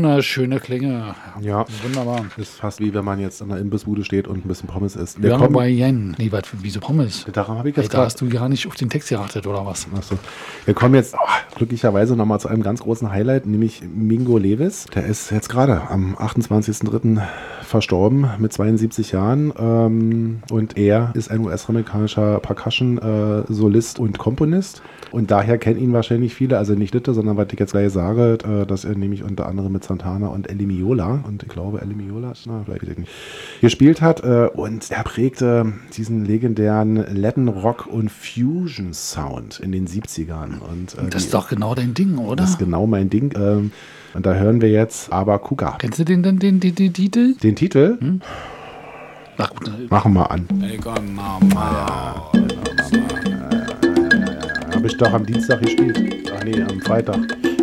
Wunderschöne Klänge. Ja. Wunderbar. Ist fast wie wenn man jetzt an der Imbissbude steht und ein bisschen Pommes isst. Wir haben bei Yen. Nee, wieso Pommes? Daran habe ich Ey, jetzt da hast du gar nicht auf den Text geachtet, oder was? Achso. Wir kommen jetzt glücklicherweise nochmal zu einem ganz großen Highlight, nämlich Mingo Lewis. Der ist jetzt gerade am 28.03. verstorben mit 72 Jahren. Und er ist ein US-amerikanischer Percussion-Solist und Komponist. Und daher kennen ihn wahrscheinlich viele, also nicht Litte, sondern was ich jetzt gleich sage, dass er nämlich unter anderem mit Santana und Ellie Miola, und ich glaube Ellie Miola, vielleicht nicht, gespielt hat. Und er prägte diesen legendären Latin Rock und Fusion Sound in den 70ern. Und, das ist doch genau dein Ding, oder? Das ist genau mein Ding. Und da hören wir jetzt Aber Kuka. Kennst du den Titel? Den Titel? Ach, gut. Machen wir an. Habe ich doch am Dienstag gespielt. Ach nee, am Freitag.